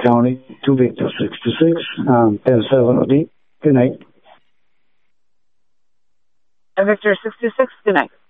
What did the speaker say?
County to Victor 66, 10-7 Good night. Victor 66, good night.